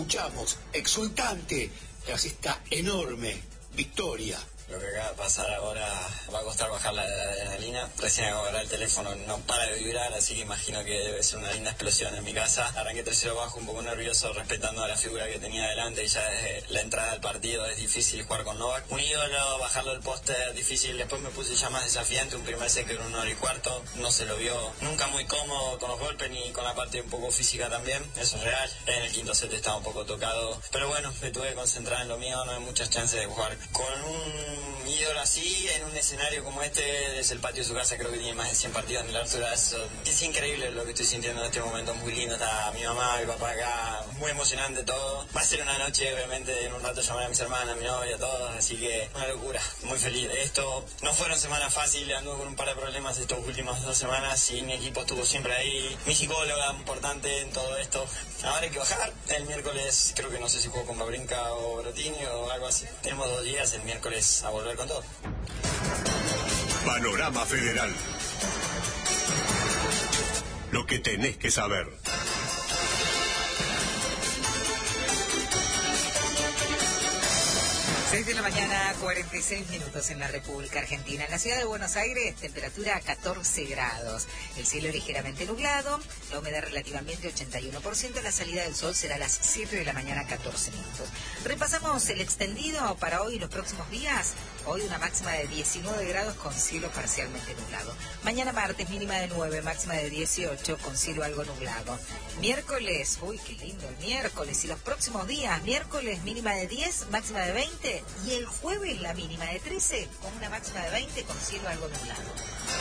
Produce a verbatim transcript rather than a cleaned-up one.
escuchamos, exultante, tras esta enorme victoria. Lo que acaba de pasar ahora va a costar bajar la adrenalina. Recién acabo de agarrar el teléfono, no para de vibrar, así que imagino que debe ser una linda explosión en mi casa. Arranqué tres cero bajo, un poco nervioso, respetando a la figura que tenía delante, y ya desde la entrada al partido es difícil jugar con Novak. Un ídolo, bajarlo del poste es difícil. Después me puse ya más desafiante, un primer set que era una hora y cuarto. No se lo vio nunca muy cómodo con los golpes ni con la parte un poco física también. Eso es real. En el quinto set estaba un poco tocado, pero bueno, me tuve que concentrar en lo mío. No hay muchas chances de jugar con un ídolo así en un escenario como este. Desde el patio de su casa creo que tiene más de cien partidos en la altura. Eso, es increíble lo que estoy sintiendo en este momento, muy lindo. Está mi mamá, mi papá acá, muy emocionante todo. Va a ser una noche, obviamente, en un rato llamaré a mis hermanas, a mi novia, a todos, así que una locura, muy feliz de esto. No fueron semanas fáciles, anduve con un par de problemas estas últimas dos semanas y mi equipo estuvo siempre ahí, mi psicóloga importante en todo esto. Ahora hay que bajar, el miércoles creo que no sé si juego con Babrinka o Brotini o algo así. Tenemos dos días, el miércoles a volver con todo. Panorama Federal. Lo que tenés que saber. seis de la mañana, cuarenta y seis minutos en la República Argentina. En la ciudad de Buenos Aires, temperatura catorce grados. El cielo ligeramente nublado, la humedad relativamente ochenta y uno por ciento. La salida del sol será a las siete de la mañana, catorce minutos. Repasamos el extendido para hoy y los próximos días. Hoy una máxima de diecinueve grados con cielo parcialmente nublado. Mañana martes mínima de nueve, máxima de dieciocho con cielo algo nublado. Miércoles, uy, qué lindo el miércoles. Y los próximos días, miércoles mínima de diez, máxima de veinte. Y el jueves la mínima de trece con una máxima de veinte con cielo algo nublado.